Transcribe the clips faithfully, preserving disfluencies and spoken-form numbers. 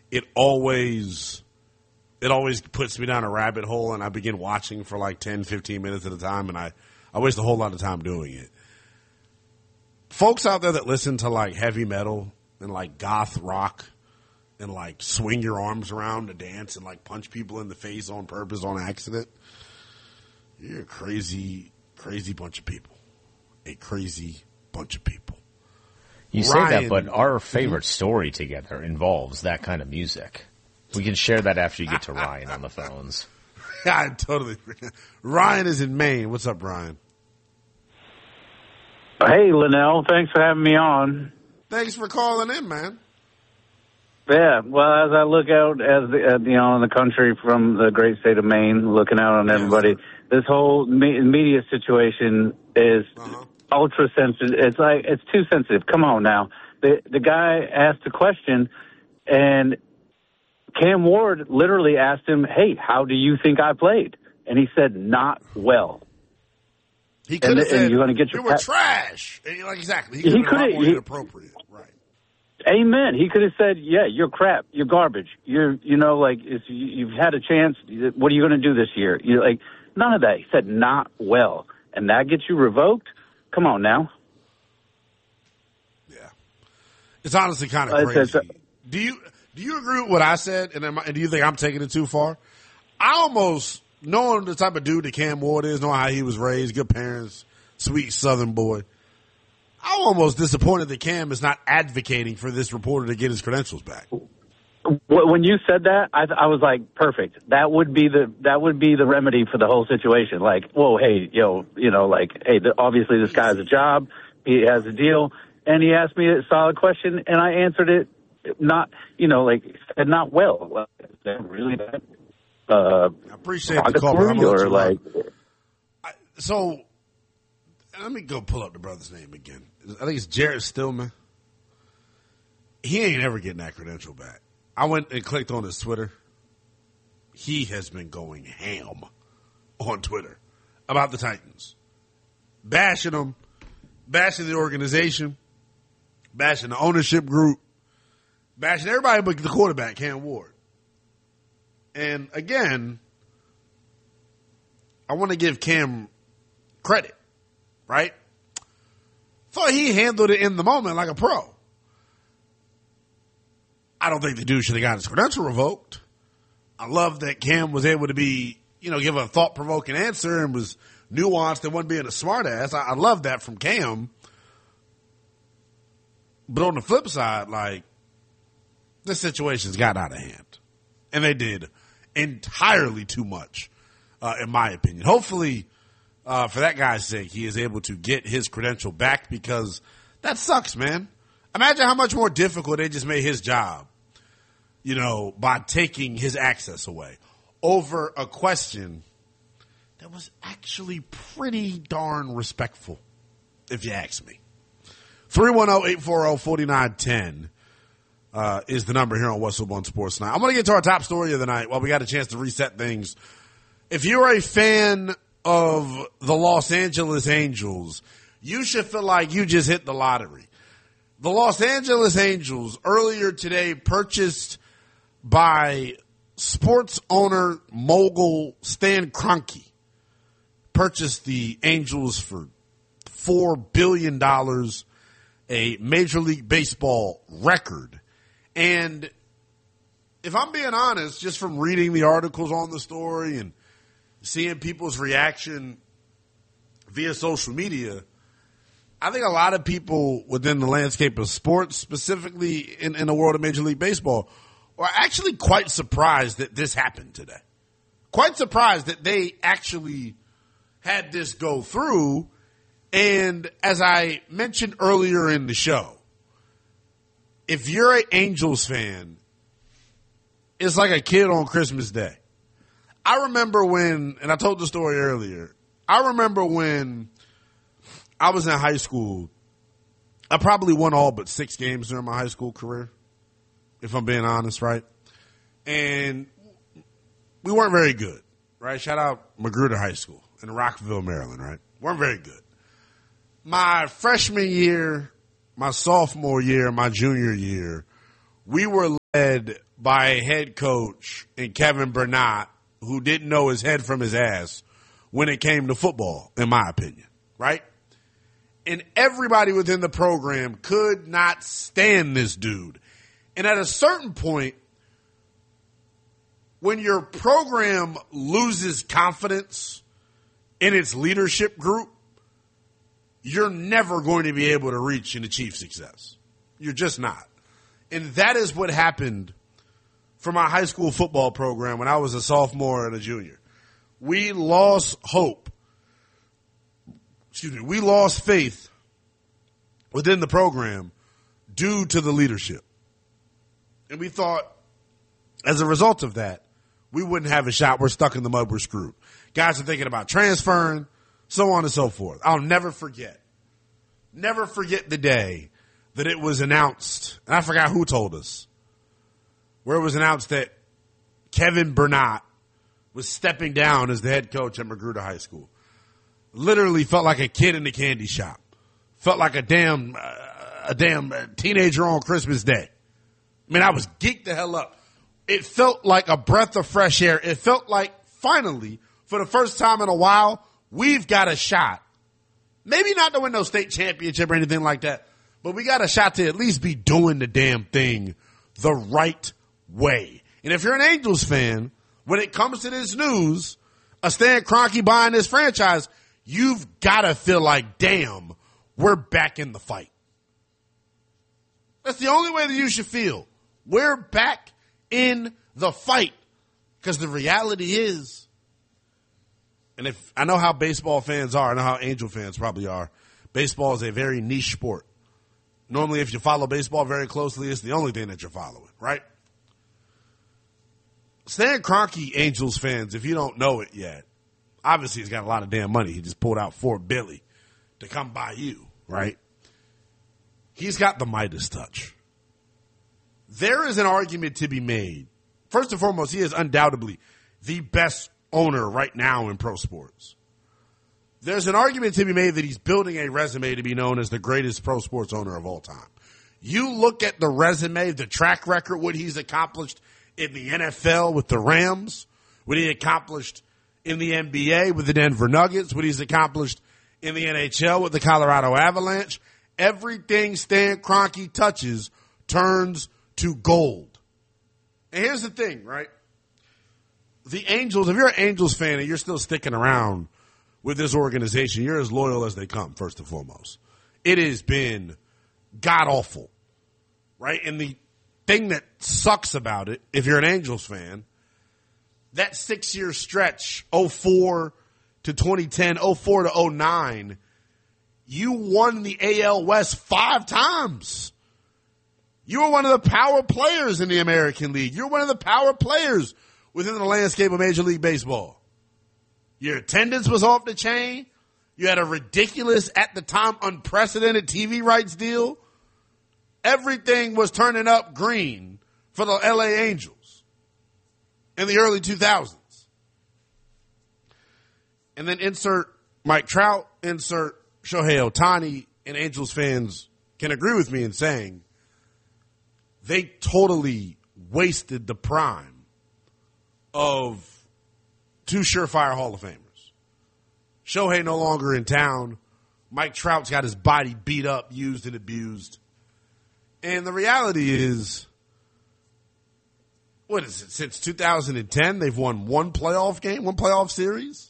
it always it always puts me down a rabbit hole, and I begin watching for like ten, fifteen minutes at a time, and I, I waste a whole lot of time doing it. Folks out there that listen to like heavy metal and like goth rock and like swing your arms around to dance and like punch people in the face on purpose on accident, you're a crazy, crazy bunch of people. A crazy bunch of people. You say Ryan, that, but our favorite story together involves that kind of music. We can share that after you get to Ryan on the phones. I totally. Ryan is in Maine. What's up, Ryan? Hey, Linnell. Thanks for having me on. Thanks for calling in, man. Yeah, well, as I look out as the, uh, you know, in the country from the great state of Maine, looking out on everybody, this whole me- media situation is uh-huh. ultra sensitive. It's like it's too sensitive. Come on now. The the guy asked a question, and Cam Ward literally asked him, "Hey, how do you think I played?" And he said, "Not well." He could have said, "You're going to get your you were pa- trash." And you're like, exactly. He could have been more inappropriate. Right. Amen. He could have said, "Yeah, you're crap. You're garbage. You're, you know, like it's, you've had a chance. What are you going to do this year?" You're like, none of that. He said, "Not well," and that gets you revoked. Come on now. Yeah, it's honestly kind of crazy. Uh, do you do you agree with what I said? And, am I, and do you think I'm taking it too far? I almost, knowing the type of dude that Cam Ward is, knowing how he was raised, good parents, sweet Southern boy, I'm almost disappointed that Cam is not advocating for this reporter to get his credentials back. When you said that, I, I was like, perfect. That would be the that would be the remedy for the whole situation. Like, whoa, hey, yo, you know, like, hey, the, obviously this guy has a job, he has a deal, and he asked me a solid question, and I answered it not, you know, like, not well. Well, is that really bad? Uh, I appreciate the call, but I'm or like, I, so. Let me go pull up the brother's name again. I think it's Jared Stillman. He ain't ever getting that credential back. I went and clicked on his Twitter. He has been going ham on Twitter about the Titans. Bashing them, bashing the organization, bashing the ownership group, bashing everybody but the quarterback, Cam Ward. And again, I want to give Cam credit. Right? Thought he handled it in the moment like a pro. I don't think the dude should have got his credential revoked. I love that Cam was able to be, you know, give a thought-provoking answer and was nuanced and wasn't being a smartass. I, I love that from Cam. But on the flip side, like, this situation's got out of hand. And they did entirely too much, uh, in my opinion. Hopefully, Uh, for that guy's sake, he is able to get his credential back because that sucks, man. Imagine how much more difficult they just made his job, you know, by taking his access away over a question that was actually pretty darn respectful, if you ask me. three one zero, eight four zero, four nine one zero uh, is the number here on What's Up on Sports Night. I'm going to get to our top story of the night while we got a chance to reset things. If you're a fan of the Los Angeles Angels, you should feel like you just hit the lottery. The Los Angeles Angels earlier today purchased by sports owner mogul Stan Kroenke, purchased the Angels for four billion dollars, a Major League Baseball record. And if I'm being honest, just from reading the articles on the story and seeing people's reaction via social media, I think a lot of people within the landscape of sports, specifically in, in the world of Major League Baseball, are actually quite surprised that this happened today. Quite surprised that they actually had this go through. And as I mentioned earlier in the show, if you're an Angels fan, it's like a kid on Christmas Day. I remember when, and I told the story earlier, I remember when I was in high school, I probably won all but six games during my high school career, if I'm being honest, right? And we weren't very good, right? Shout out Magruder High School in Rockville, Maryland, right? Weren't very good. My freshman year, my sophomore year, my junior year, we were led by a head coach in Kevin Burnett who didn't know his head from his ass when it came to football, in my opinion, right? And everybody within the program could not stand this dude. And at a certain point, when your program loses confidence in its leadership group, you're never going to be able to reach and achieve success. You're just not. And that is what happened for my high school football program when I was a sophomore and a junior. We lost hope. Excuse me. We lost faith within the program due to the leadership. And we thought, as a result of that, we wouldn't have a shot. We're stuck in the mud. We're screwed. Guys are thinking about transferring, so on and so forth. I'll never forget. Never forget the day that it was announced, and I forgot who told us, where it was announced that Kevin Burnett was stepping down as the head coach at Magruder High School. Literally felt like a kid in the candy shop. Felt like a damn, uh, a damn teenager on Christmas Day. I mean, I was geeked the hell up. It felt like a breath of fresh air. It felt like, finally, for the first time in a while, we've got a shot. Maybe not to win no state championship or anything like that, but we got a shot to at least be doing the damn thing the right way. And if you're an Angels fan, when it comes to this news, a Stan Kroenke buying this franchise, you've got to feel like, damn, we're back in the fight. That's the only way that you should feel. We're back in the fight. Because the reality is, and if I know how baseball fans are, I know how Angel fans probably are, baseball is a very niche sport. Normally, if you follow baseball very closely, it's the only thing that you're following, right? Stan Kroenke, Angels fans, if you don't know it yet, obviously he's got a lot of damn money. He just pulled out Fort Billy to come by you, right? He's got the Midas touch. There is an argument to be made. First and foremost, he is undoubtedly the best owner right now in pro sports. There's an argument to be made that he's building a resume to be known as the greatest pro sports owner of all time. You look at the resume, the track record, what he's accomplished in the N F L with the Rams, what he accomplished in the N B A with the Denver Nuggets, what he's accomplished in the N H L with the Colorado Avalanche. Everything Stan Kroenke touches turns to gold. And here's the thing, right? The Angels, if you're an Angels fan and you're still sticking around with this organization, you're as loyal as they come, first and foremost. It has been god-awful, right? And the thing that sucks about it, if you're an Angels fan, that six-year stretch, oh four to twenty ten, oh four to oh nine, you won the A L West five times. You were one of the power players in the American League. You're one of the power players within the landscape of Major League Baseball. Your attendance was off the chain. You had a ridiculous, at the time, unprecedented T V rights deal. Everything was turning up green for the L A Angels in the early two thousands. And then insert Mike Trout, insert Shohei Ohtani, and Angels fans can agree with me in saying they totally wasted the prime of two surefire Hall of Famers. Shohei no longer in town. Mike Trout's got his body beat up, used and abused. And the reality is, what is it, since two thousand ten, they've won one playoff game, one playoff series?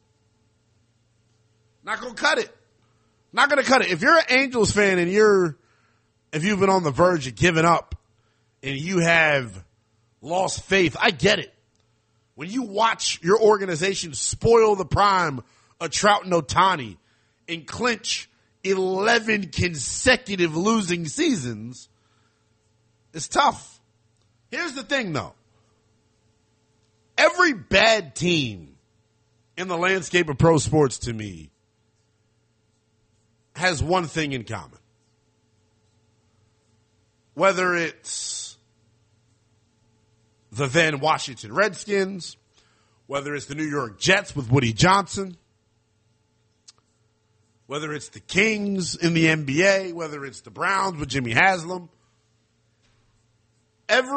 Not going to cut it. Not going to cut it. If you're an Angels fan and you're, if you've been on the verge of giving up and you have lost faith, I get it. When you watch your organization spoil the prime of Trout and Ohtani and clinch eleven consecutive losing seasons, it's tough. Here's the thing, though. Every bad team in the landscape of pro sports, to me, has one thing in common. Whether it's the then Washington Redskins, whether it's the New York Jets with Woody Johnson, whether it's the Kings in the N B A, whether it's the Browns with Jimmy Haslam, every